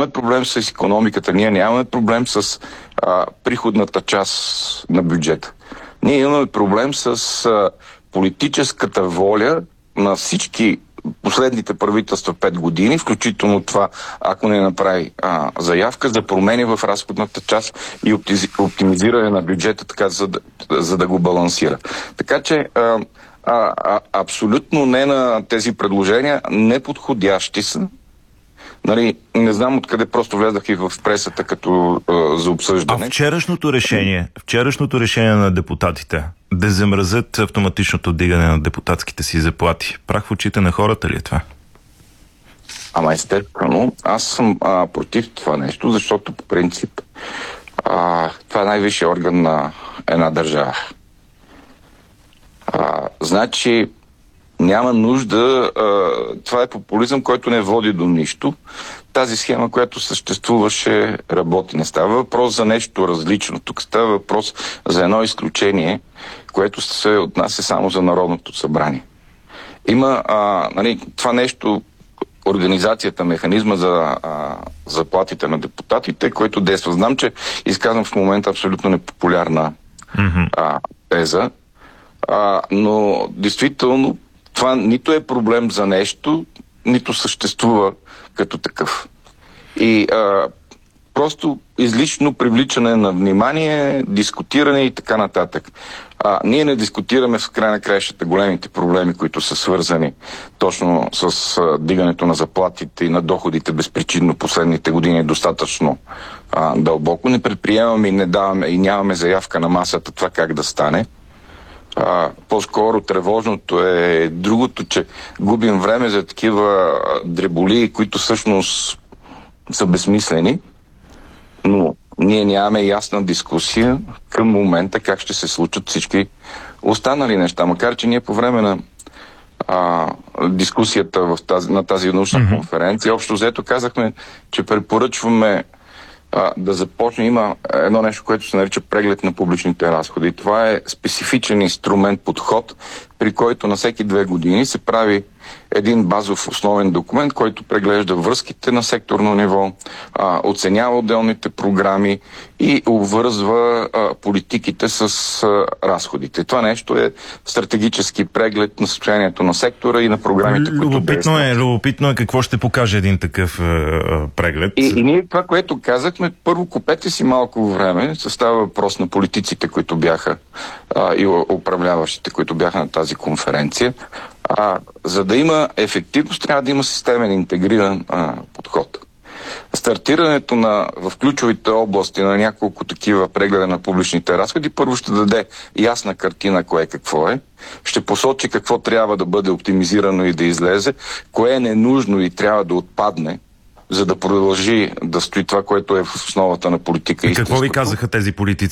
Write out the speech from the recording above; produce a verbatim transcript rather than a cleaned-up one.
нямаме проблем с икономиката, ние нямаме проблем с а, приходната част на бюджета. Ние имаме проблем с а, политическата воля на всички последните правителства пет години, включително това, ако не направи а, заявка за промени в разходната част и оптимизиране на бюджета, така, за, да, за да го балансира. Така че а, а, а, абсолютно не на тези предложения, неподходящи са. Нали, не знам откъде, просто влезах и в пресата като а, за обсъждане. А вчерашното решение, вчерашното решение на депутатите да замразят автоматичното вдигане на депутатските си заплати, прах в очите на хората ли е това? Ама естествено, аз съм а, против това нещо, защото по принцип а, това е най-висшия орган на една държава. А, значи няма нужда, а, това е популизъм, който не води до нищо. Тази схема, която съществуваше, работи. Не става въпрос за нещо различно. Тук става въпрос за едно изключение, което се отнася само за Народното събрание. Има, а, нали, това нещо, организацията, механизма за а, заплатите на депутатите, който действа. Знам, че изказвам в момента абсолютно непопулярна mm-hmm. а, теза, а, но действително това нито е проблем за нещо, нито съществува като такъв. И а, просто излишно привличане на внимание, дискутиране и така нататък. А, ние не дискутираме в край на краищата големите проблеми, които са свързани точно с а, дигането на заплатите и на доходите безпричинно последните години достатъчно а, дълбоко. Не предприемаме и не даваме и нямаме заявка на масата това как да стане. А, по-скоро тревожното е другото, че губим време за такива дреболии, които всъщност са безсмислени, но ние нямаме ясна дискусия към момента как ще се случат всички останали неща. Макар че ние по време на а, дискусията в тази, на тази научна mm-hmm. конференция, общо взето казахме, че препоръчваме а, да започне. Има едно нещо, което се нарича преглед на публичните разходи. И това е специфичен инструмент, подход, при който на всеки две години се прави един базов основен документ, който преглежда връзките на секторно ниво, а, оценява отделните програми и обвързва а, политиките с а, разходите. Това нещо е стратегически преглед на състоянието на сектора и на програмите, любопитно които действат. Е, любопитно е какво ще покаже един такъв а, преглед. И, и ние това, което казахме, първо купете си малко време, става въпрос на политиците, които бяха а, и управляващите, които бяха на тази конференция. А, за да има ефективност, трябва да има системен интегриран а, подход. Стартирането на, в ключовите области на няколко такива прегледа на публичните разходи първо ще даде ясна картина кое какво е, ще посочи какво трябва да бъде оптимизирано и да излезе, кое е ненужно и трябва да отпадне, за да продължи да стои това, което е в основата на политика. И какво ви казаха тези политици?